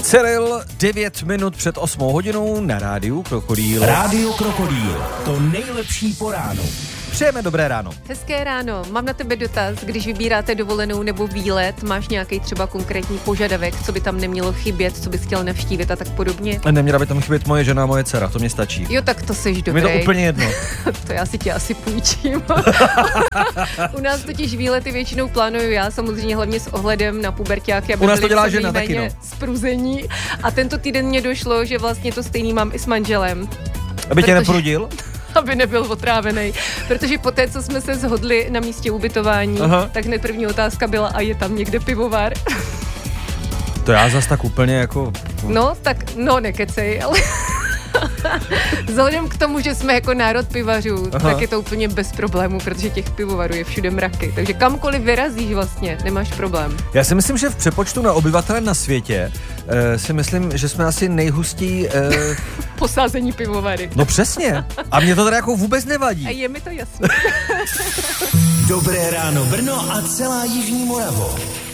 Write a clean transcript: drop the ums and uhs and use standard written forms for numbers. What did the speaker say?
Cyril, 9 minut před 8 hodinou na Rádiu Krokodýl. Rádio Krokodýl, to nejlepší po ránu. Přejeme dobré ráno. Hezké ráno. Mám na tebe dotaz, když vybíráte dovolenou nebo výlet, máš nějaký třeba konkrétní požadavek, co by tam nemělo chybět, co bys chtěl navštívit a tak podobně? Neměla by tam chybět moje žena a moje dcera, to mě stačí. Jo, tak to seš dobrý. Mi to úplně jedno. To já si tě asi půjčím. U nás totiž výlety většinou plánuju já, samozřejmě hlavně s ohledem na puberťáky, aby u nás to byli dělá žena taky, no. Spruzení. A tento týden mě došlo, že vlastně to stejný mám i s manželem. Aby tě neprudil? Aby nebyl otrávený. Protože poté, co jsme se shodli na místě ubytování, tak hned první otázka byla, a je tam někde pivovar? To já zas tak úplně jako... No nekecej, ale... Vzhledem k tomu, že jsme jako národ pivařů, tak je to úplně bez problémů, protože těch pivovarů je všude mraky. Takže kamkoliv vyrazíš vlastně, nemáš problém. Já si myslím, že v přepočtu na obyvatele na světě si myslím, že jsme asi nejhustí... Posázení pivovary. No přesně. A mě to teda jako vůbec nevadí. A je mi to jasné. Dobré ráno Brno a celá jižní Moravo.